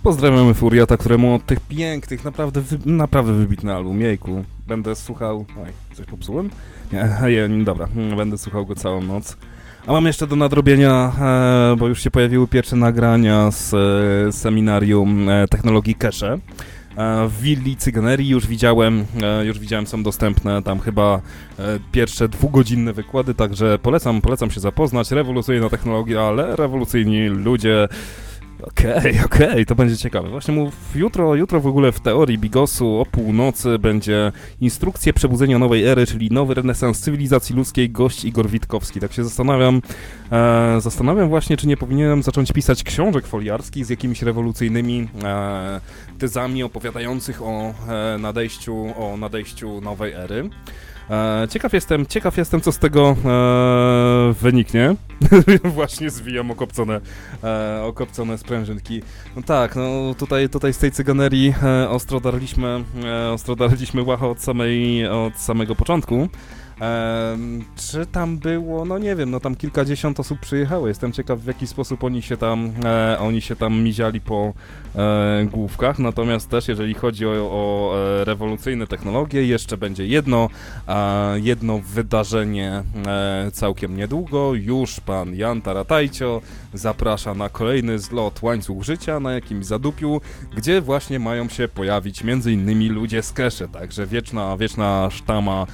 Pozdrawiamy Furiata, któremu od tych pięknych, naprawdę wybitny album, jejku, będę słuchał... Oj, coś popsułem? Nie, dobra, będę słuchał go całą noc. A mam jeszcze do nadrobienia, bo już się pojawiły pierwsze nagrania z seminarium technologii Cache. W willi Cyganerii już widziałem, są dostępne tam chyba pierwsze 2-godzinne wykłady, także polecam się zapoznać. Rewolucyjna technologia, ale rewolucyjni ludzie. Okej, to będzie ciekawe. Właśnie jutro w ogóle w teorii Bigosu o północy będzie instrukcja przebudzenia nowej ery, czyli nowy renesans cywilizacji ludzkiej, gość Igor Witkowski. Tak się zastanawiam właśnie, czy nie powinienem zacząć pisać książek foliarskich z jakimiś rewolucyjnymi tezami opowiadających o nadejściu nowej ery. Ciekaw jestem, co z tego wyniknie. Właśnie zwijam okopcone sprężynki. No tak, no tutaj z tej cyganerii ostro darliśmy łachę od samego początku. Czy tam było, no nie wiem, no tam kilkadziesiąt osób przyjechało. Jestem ciekaw, w jaki sposób oni się tam miziali po główkach. Natomiast też, jeżeli chodzi o rewolucyjne technologie, jeszcze będzie jedno wydarzenie całkiem niedługo. Już pan Jan Taratajcio zaprasza na kolejny zlot Łańcuch Życia na jakimś zadupiu, gdzie właśnie mają się pojawić m.in. ludzie z Cache. Także wieczna sztama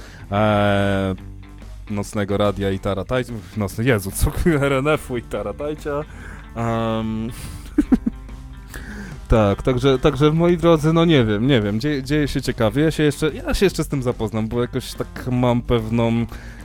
Nocnego Radia i Taratajcia, RNF-u i Taratajcia. Tak, także moi drodzy, no nie wiem, dzieje się ciekawie, ja się jeszcze z tym zapoznam, bo jakoś tak mam pewną,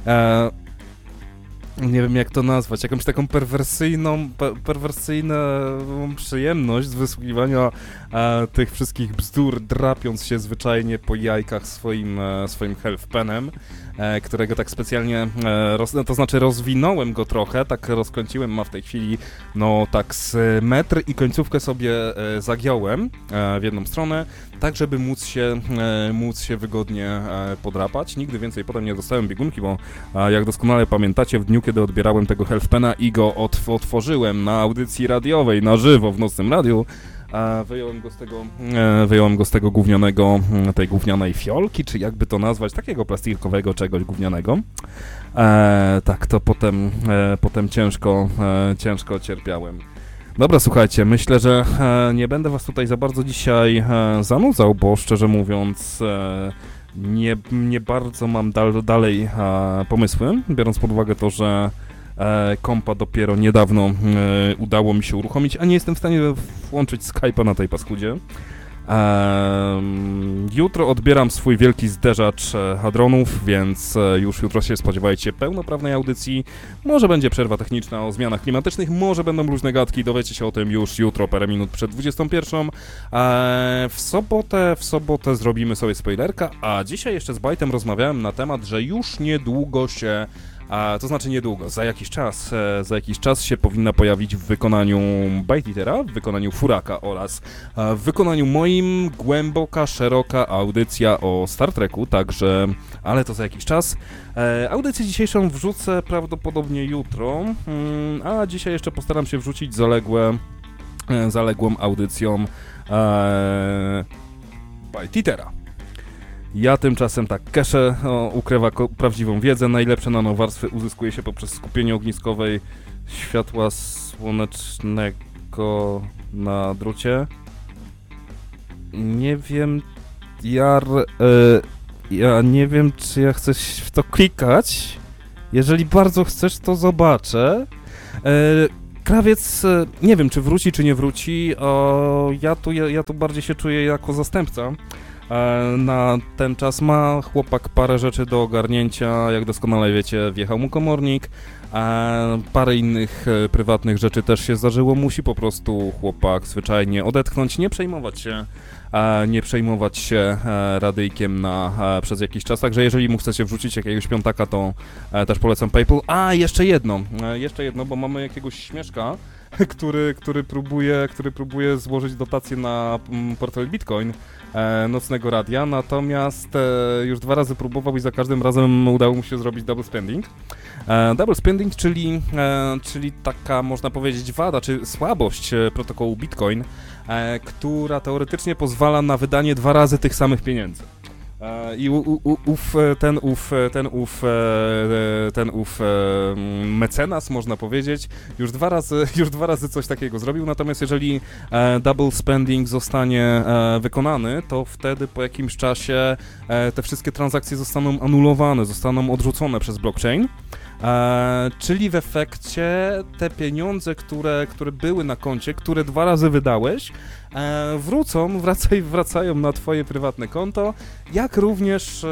nie wiem jak to nazwać, jakąś taką perwersyjną przyjemność z wysłuchiwania tych wszystkich bzdur, drapiąc się zwyczajnie po jajkach swoim healthpenem, którego tak specjalnie, to znaczy rozwinąłem go trochę, tak rozkręciłem, ma w tej chwili, no tak z metr i końcówkę sobie zagiąłem w jedną stronę, tak żeby móc się wygodnie podrapać. Nigdy więcej potem nie dostałem biegunki, bo jak doskonale pamiętacie, w dniu, kiedy odbierałem tego healthpena i go otworzyłem na audycji radiowej, na żywo w Nocnym Radiu, wyjąłem go z tego tej gównianej fiolki, czy jakby to nazwać, takiego plastikowego czegoś gównianego. Tak, to potem ciężko cierpiałem. Dobra, słuchajcie, myślę, że nie będę was tutaj za bardzo dzisiaj zanudzał, bo szczerze mówiąc nie bardzo mam dalej pomysły, biorąc pod uwagę to, że kompa dopiero niedawno udało mi się uruchomić, a nie jestem w stanie włączyć Skype'a na tej paskudzie. Jutro odbieram swój wielki zderzacz hadronów, więc już jutro się spodziewajcie pełnoprawnej audycji. Może będzie przerwa techniczna o zmianach klimatycznych, może będą różne gadki, dowiecie się o tym już jutro, parę minut przed 21. W sobotę zrobimy sobie spoilerka, a dzisiaj jeszcze z Bajtem rozmawiałem na temat, że już niedługo się... to znaczy niedługo, za jakiś czas się powinna pojawić w wykonaniu Bajtitera, w wykonaniu Furaka oraz w wykonaniu moim głęboka, szeroka audycja o Star Treku, także, ale to za jakiś czas. Audycję dzisiejszą wrzucę prawdopodobnie jutro, a dzisiaj jeszcze postaram się wrzucić zaległą audycją Bajtitera. Ja tymczasem tak, Cache ukrywa prawdziwą wiedzę, najlepsze nanowarstwy uzyskuje się poprzez skupienie ogniskowej światła słonecznego na drucie. Nie wiem, ja nie wiem, czy ja chcę w to klikać. Jeżeli bardzo chcesz, to zobaczę. Krawiec, nie wiem, czy wróci, czy nie wróci. Ja tu bardziej się czuję jako zastępca. Na ten czas ma chłopak parę rzeczy do ogarnięcia, jak doskonale wiecie, wjechał mu komornik, parę innych prywatnych rzeczy też się zdarzyło, musi po prostu chłopak zwyczajnie odetchnąć, nie przejmować się radyjkiem przez jakiś czas, także jeżeli mu chcecie wrzucić jakiegoś piątaka, to też polecam PayPal. Jeszcze jedno, bo mamy jakiegoś śmieszka, który próbuje złożyć dotację na portfel Bitcoin nocnego radia, natomiast już 2 razy próbował i za każdym razem udało mu się zrobić double spending. Double spending, czyli taka, można powiedzieć, wada, czy słabość protokołu Bitcoin, która teoretycznie pozwala na wydanie 2 razy tych samych pieniędzy. I ten mecenas, można powiedzieć, już dwa razy coś takiego zrobił, natomiast jeżeli double spending zostanie wykonany, to wtedy po jakimś czasie te wszystkie transakcje zostaną anulowane, zostaną odrzucone przez blockchain. Czyli w efekcie te pieniądze, które były na koncie, które 2 razy wydałeś, wracają na twoje prywatne konto, jak również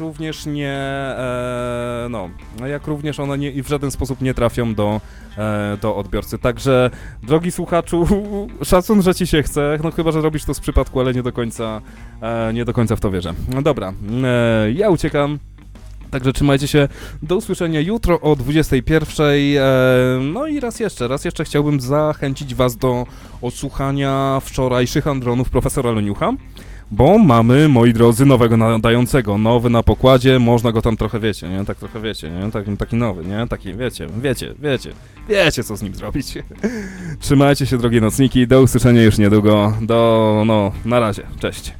one w żaden sposób nie trafią do odbiorcy. Także, drogi słuchaczu, szacun, że ci się chce, no chyba, że robisz to z przypadku, ale nie do końca w to wierzę. No dobra, ja uciekam. Także trzymajcie się, do usłyszenia jutro o 21:00. No i raz jeszcze chciałbym zachęcić was do odsłuchania wczorajszych andronów profesora Leniucha, bo mamy, moi drodzy, nowego nadającego, nowy na pokładzie, można go tam trochę, wiecie, nie? Tak trochę wiecie, nie? Taki nowy, nie? Taki, wiecie co z nim zrobić. Trzymajcie się, drogie nocniki, do usłyszenia już niedługo, na razie, cześć.